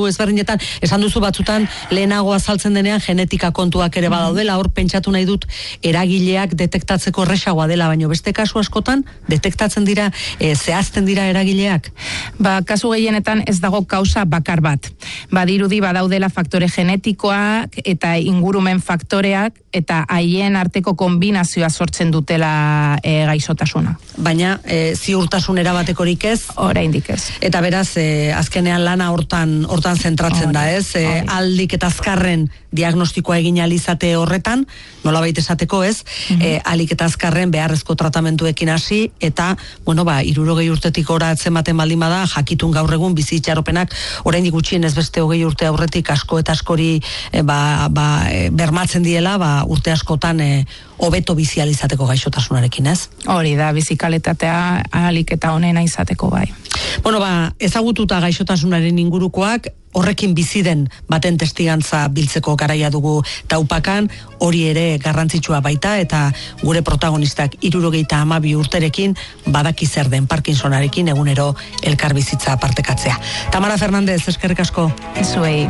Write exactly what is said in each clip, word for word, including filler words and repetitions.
ezberdinetan, esan duzu batzutan lehenago azaltzen denean genetika kontuak ere badaudela, hor pentsatu nahi dut eragileak detektatzeko erresagoa dela, baina beste kasu askotan detektatzen dira, e, zehazten dira eragileak? Ba, kasu gehienetan ez dago kausa bakar bat. Badirudi badaudela faktore genetikoak eta ingurumen faktoreak eta haien arteko kombinazioa sortzen dutela e, gaixotasuna. Baina e, ziurtasun erabatekorik ez? Oraindik ez. Eta beraz, e, azkenean lana hortan hortan zentratzen da, ez? E, aldik eta azkarren diagnostikoa egin alizate horretan, nolabait esateko ez, mm-hmm. e, alik eta azkarren beharrezko tratamentuekin hasi, eta, bueno, ba, hirurogei urtetik gora atzematen baldin bada, jakitun gaur egun bizi itxaropenak, oraindik gutxien ez beste hogei urte aurretik asko eta askori e, ba, ba, e, bermatzen diela, ba, urte askotan e, hobeto bizializateko gaixotasunarekin, ez? Hori da, bizikalitatea ahalik eta onena izateko bai. Bueno, ba, ezagututa gaixotasunaren ingurukoak, horrekin bizi den baten testigantza biltzeko garaia dugu Taupakan, hori ere garrantzitsua baita, eta gure protagonistak hirurogeita hamabi urterekin badaki zer den Parkinsonarekin egunero elkar bizitza partekatzea. Tamara Fernandez, eskerrik asko. Zuei.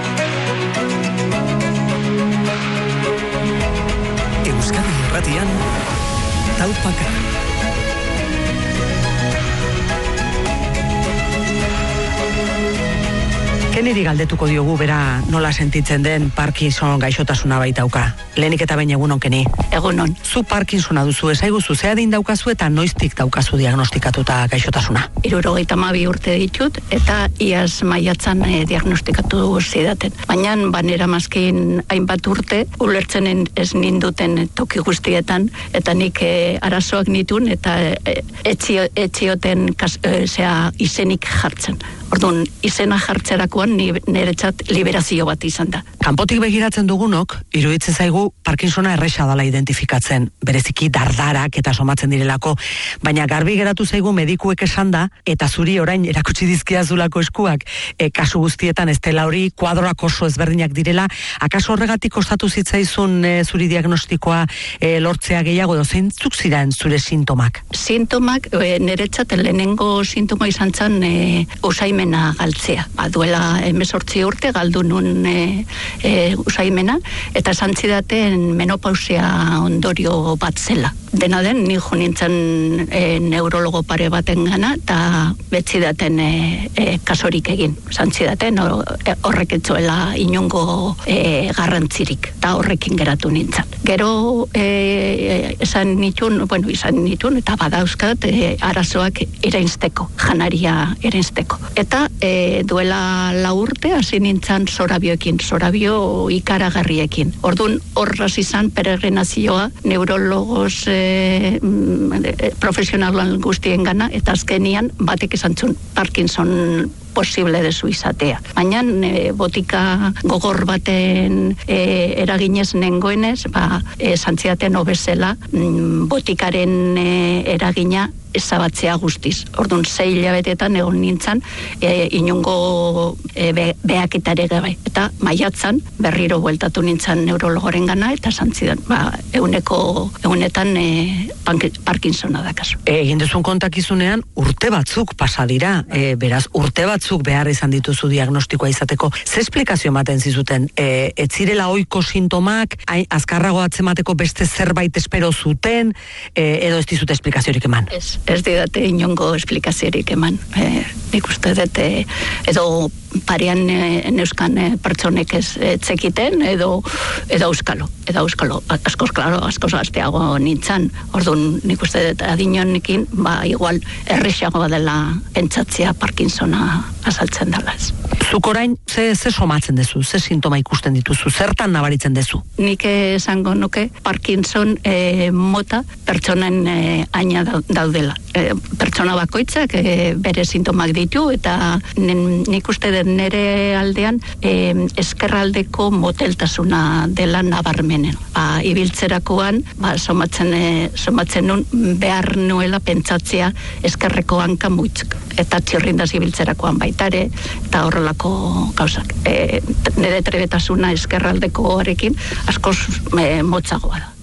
Euskadi Irratian, Taupaka. Keniri galdetuko diogu bera nola sentitzen den Parkinson gaixotasuna baitauka. Lehenik eta bain egunon, Keni. Egunon. Zu Parkinsona duzu, esaiguzu, ze adin daukazu eta noiztik daukazu diagnostikatuta gaixotasuna? hirurogeita hamabi urte ditut eta iaz maiatzan eh, diagnostikatu zidaten. Baina banera mazkin hainbat urte, ulertzen ez ninduten toki guztietan, eta nik eh, arazoak nitun eta eh, etxio, etxioten kas, eh, zea, izenik jartzen. Orduan, izena jartzerakoan niretzat liberazio bat izan da. Kanpotik begiratzen dugunok, iruditzen zaigu Parkinsona erresa dela identifikatzen, bereziki dardarak eta somatzen direlako, baina garbi geratu zaigu medikuek esan da, eta zuri orain erakutsi dizkiazulako eskuak, e, kasu guztietan ez dela hori, kuadroak oso ezberdinak direla, akaso horregatik kostatu zitzaizun e, zuri diagnostikoa e, lortzea gehiago, edo zeintzuk ziren zure sintomak? Sintomak, e, niretzat lehenengo sintoma izan zen e, usaimena galtzea. Ba, duela hemezortzi urte galdu nun e, e, usaimena, eta esan zidaten menopausia ondorio bat zela. Dena den, ni jo nintzen e, neurologo pare baten gana, eta betzidaten e, e, kasorik egin. Esan zidaten horrek etzuela inongo e, garrantzirik, eta horrekin geratu nintzen. Gero e, esan nitun, bueno, izan nitun, eta badauzkat e, arazoak erainsteko, janaria erainsteko. Eta e, duela lau urte hasi nintzen zorabioekin, zorabio ikaragarriekin. Orduan horraz izan peregrinazioa neurologos e, profesionalan guztien gana, eta azkenian batek esan zuen Parkinson posible dezu izatea. Baina e, botika gogor baten e, eraginez nengoenez, ba, e, zantziaten obezela, mm, botikaren e, eragina ezabatzea guztiz. Orduan, sei hilabetetan egon nintzen, e, inungo e, be, behaketare gabe. Eta maiatzan berriro bueltatu nintzen neurologoren gana, eta zantzidan, ba, eguneko, egunetan e, Parkinsona dakazu. E, egin duzun kontakizunean, urte batzuk pasa dira, e, beraz, urte batzuk behar izan dituzu diagnostikoa izateko. Ze esplikazio ematen zizuten? E, ez zirela ohiko sintomak, azkarrago atzemateko beste zerbait espero zuten, e, edo ez dizute esplikaziorik eman? Ez. Ez didate inongo esplikaziorik eman. E, nik uste dut edo parean e, neuskan e, pertsonek ez etzekiten edo edo euskalo. Edo euskalo. Askoz, klaro, askoz gazteago nintzen. Orduan, nik uste dut adinonekin, ba, igual errexagoa dela pentsatzea Parkinsona azaltzen dela. Zuk orain, ze, ze somatzen dezu? Ze sintoma ikusten dituzu? Zertan nabaritzen dezu? Nik esango nuke Parkinson e, mota pertsonen e, aina daudela. E, pertsona bakoitzak e, bere sintomak ditu, eta nik uste dut nere aldean e, eskerraldeko moteltasuna dela nabarmenen. Ba, ibiltzerakoan, ba, somatzen, e, somatzen nun behar nuela pentsatzea eskerreko hanka muitzuk. Eta txirrindaz ibiltzerakoan baitare, eta horrelako gauzak. E, nire trebetasuna eskerraldeko horekin askoz e, motzagoa da.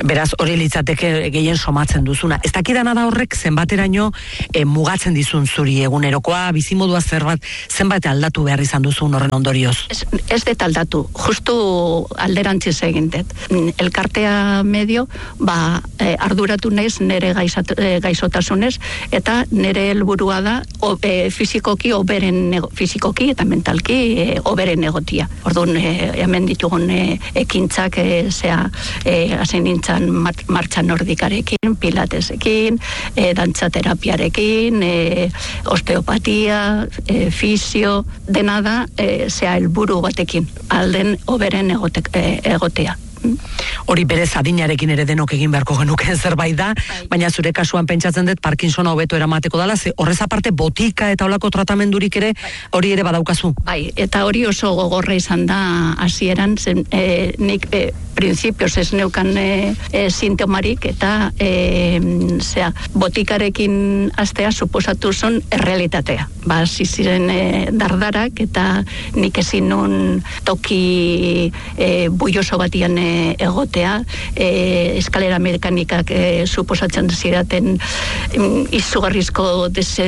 Beraz, hori litzateke gehien somatzen duzuna. Ez dakidana da horrek zenbateraino e, mugatzen dizun zuri egunerokoa, bizimodua zerbat, zenbat aldatu behar izan duzun horren ondorioz? Ez, ez det aldatu, justu alderantziz egin dut. Elkartea medio, ba, e, arduratu naiz nire gaizat, e, gaizotasunez, eta nire helburua da o, e, fizikoki, oberen, fizikoki eta mentalki e, oberen egotia. Orduan, e, hemen ditugun e, ekintzak, e, zea, e, hasi nintzen mar, martxa nordikarekin, pilatesekin, e, dantzaterapiarekin, e, osteopatia, e, fisio, dena da, e, zea helburu batekin, alden oberen egote, e, egotea. Hori berez adinarekin ere denok egin beharko genuken zerbait da, baina zure kasuan pentsatzen dut Parkinsona hobeto eramateko dala, ze horrez aparte botika eta olako tratamendurik ere hori ere badaukazu. Bai, eta hori oso gogorra izan da hasieran, zen, e, nik e, printzipioz ez neukan e, e, sintomarik, eta e, zera, botikarekin astea suposatu zon errealitatea. Ba, ziren e, dardarak, eta nik ezin nun toki e, buioso batian e, egotea, e, eskalera mekanikak e, suposatzen zidaten mm, izugarrizko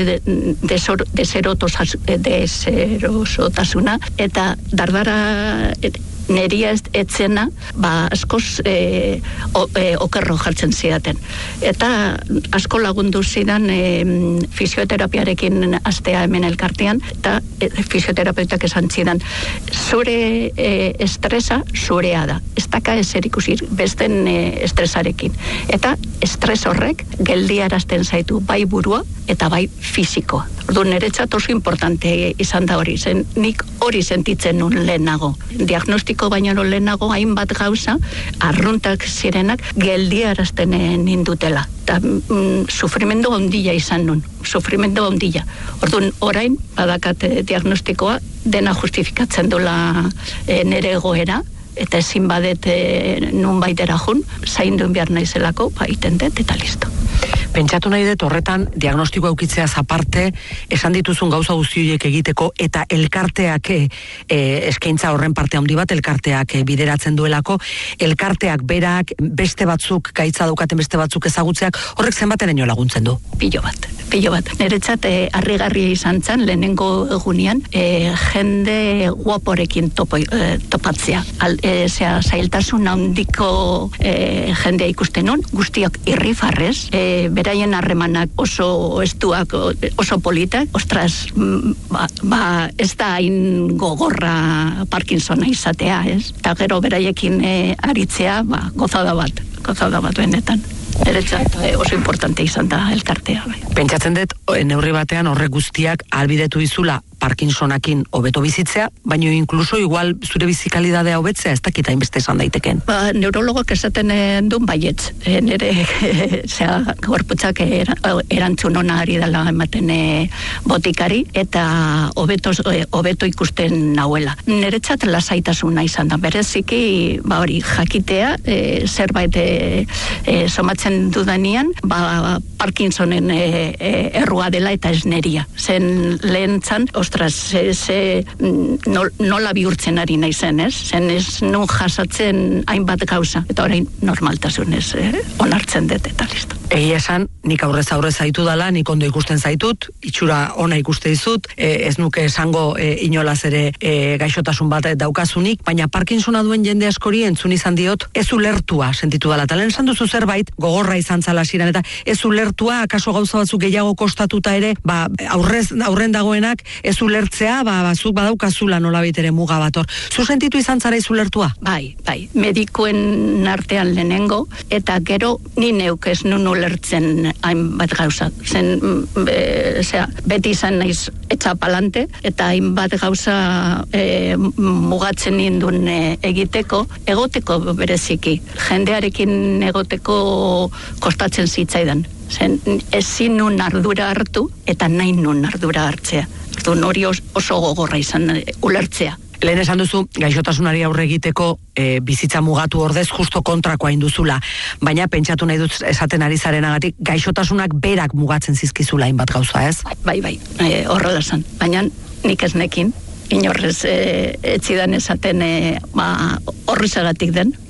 deserosotasuna, eta dardara et, neria etzena, ba, askoz e, o, e, okerro jartzen zidaten. Eta asko lagundu zidan e, fisioterapiarekin astea hemen elkartean, eta e, fisioterapeutak esan zidan, zure e, estresa zurea da. Ez daka ezer ikusi besten e, estresarekin. Eta estres horrek geldiarazten zaitu bai burua eta bai fisikoa. Orduan, niretzat oso importante izan da hori, zen nik hori sentitzen nun lehenago. Diagnostiko baino lehenago hainbat gauza, arruntak zirenak geldiarazten nindutela. Eta mm, sufrimendu ondila izan nun, sufrimendu ondila. Orduan, orain, badakat diagnostikoa, dena justifikatzen dola e, nire egoera, eta ezin badet e, nun baitera jun, zainduen behar naizelako, ba, iten dut, eta listo. Pentsatu nahi dut horretan diagnostikoa eukitzeaz aparte, esan dituzun gauza guztioiek egiteko eta elkarteak e, eskaintza horren parte handi bat elkarteak e, bideratzen duelako, elkarteak berak beste batzuk gaitza daukaten beste batzuk ezagutzeak, horrek zenbateraino laguntzen du? Pilo bat, pilo bat. Niretzat e, harrigarria izan zen lehenengo egunean e, jende guaporekin topo, e, topatzea. Al, e, zera, zailtasun handiko e, jendea ikusten nun, guztiak irrifarrez, e, beraien harremanak oso estuak, oso politak, ostras, ba, ba ez da hain gogorra Parkinsona izatea, ez? Eta gero beraiekin e, aritzea, ba, gozada bat, gozada bat benetan. Eretzat, oso importante izan da elkartea. Pentsatzen dut, neurri batean horrek guztiak albidetu izula Parkinsonakin hobeto bizitzea, baino inkluso igual zure bizikalidadea hobetzea, ez dakita inbeste esan daiteken. Ba, neurologok esaten duen baietz, e, nire e, zera, gorputzak erantzun ona ari dela ematen e, botikari, eta hobeto e, hobeto ikusten nauela. Niretzat lasaitasuna izan da, bereziki, ba hori, jakitea, e, zerbait e, e, somatzen dudanian, ba, Parkinsonen e, e, errua dela eta ez neria. Zen lehen zan, ostras, ze, ze, nol, nola bihurtzen ari naizen, ez? Zen ez nun jasatzen hainbat gauza, eta orain normaltasunez eh, onartzen dut eta listo. Egia esan, nik aurrez aurrez zaitu dala, nik ondo ikusten zaitut, itxura ona ikuste dizut, e, ez nuke esango e, inolaz ere e, gaixotasun bat daukazunik, baina Parkinsona duen jende askori entzun izan diot, ez ulertua sentitu dala. Talen esan duzu zerbait, gogorra izan zala ziren, eta ez ulertua, akaso gauza batzuk gehiago kostatuta ere, ba, aurrez, aurren dagoenak, ez ulertzea, ba, bazuk badaukazula nolabait ere muga bat hor. Zu sentitu izan zara ez ulertua? Bai, bai, medikuen artean lehenengo, eta gero ni neuk ez nun ulertzen hainbat gauza. Zen, e, zera, beti izan naiz etxa palante, eta hainbat gauza e, mugatzen nindun e, egiteko, egoteko bereziki. Jendearekin egoteko kostatzen zitzaidan. Zen, ezin nun ardura hartu, eta nahi nun ardura hartzea. Hori oso gogorra izan ulertzea. Lehen esan duzu, gaixotasunari aurre egiteko e, bizitza mugatu ordez justo kontrakoa induzula, baina pentsatu nahi dut esaten ari zarenagatik, gaixotasunak berak mugatzen zizkizula hainbat gauza, ez? Bai, bai, e, horrela zan, baina nik ez nekin, inorrez e, etzidan esaten e, ba, horrizagatik den,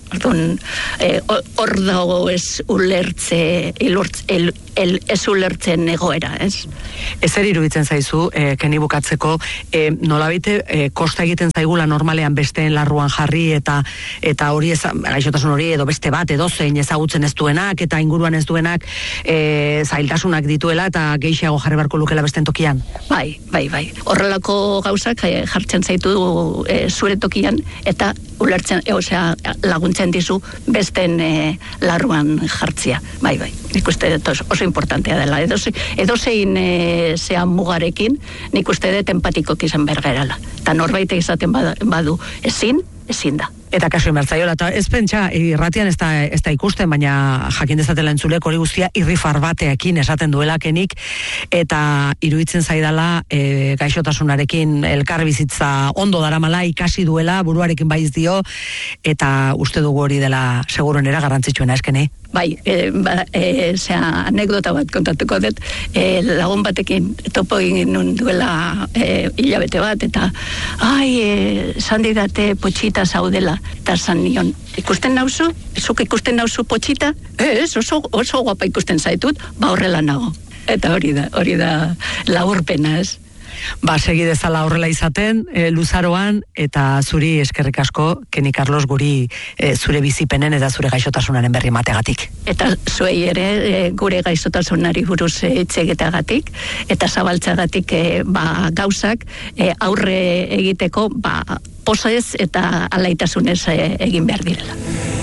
Orduan, hor e, dago ez ulertze, ilurtz, el, el, ez ulertzen egoera, ez? Ezer iruditzen zaizu, e, keni bukatzeko, e, nolabite e, kosta egiten zaigula normalean besteen larruan jarri eta eta hori ez, gaixotasun hori edo beste bat edo zein ezagutzen ez duenak eta inguruan ez duenak e, zailtasunak dituela eta gehiago jarri barko lukela besten tokian? Bai, bai, bai. Horrelako gauzak e, jartzen zaitu e, zure tokian eta ulertzen, e, osea, laguntzen dizu besten e, larruan jartzia. Bai, bai. Nik uste dut oso importantea dela. Edo, edo zein e, zean mugarekin, nik uste dut empatikok izan bergerala. Eta norbaite izaten badu ezin, ezin da. Eta kasu emertzaiola, eta ez pentsa, irratian ez da, ez da ikusten, baina jakin dezatela entzulek hori guztia irrifar bateekin esaten duela kenik, eta iruditzen zaidala e, gaixotasunarekin elkar bizitza ondo daramala ikasi duela, buruarekin baiz dio, eta uste dugu hori dela seguruenera garrantzitsuena eskeni. Bai, e, ba, e, zera, anekdota bat kontatuko dut, e, lagun batekin topo egin nun duela e, hilabete bat, eta ai, e, sandidate potxita zaudela, eta zan nion, ikusten nauzu? Zuk ikusten nauzu potxita? Ez, oso, oso guapa ikusten zaitut, ba horrela nago. Eta hori da, hori da laburpena, ez? Ba, segi dezala horrela izaten, e, luzaroan, eta zuri eskerrik asko, Keni Carlos, guri e, zure bizipenen eta zure gaixotasunaren berri mategatik. Eta zuei ere e, gure gaixotasunari buruz etxegetagatik, eta zabaltzagatik e, ba, gauzak e, aurre egiteko ba, posez eta alaitasunez e, egin behar direla.